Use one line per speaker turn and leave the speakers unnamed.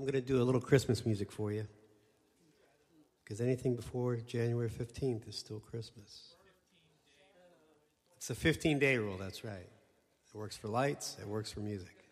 I'm going to do a little Christmas music for you. Because anything before January 15th is still Christmas. It's a 15-day rule, that's right. It works for lights, it works for music.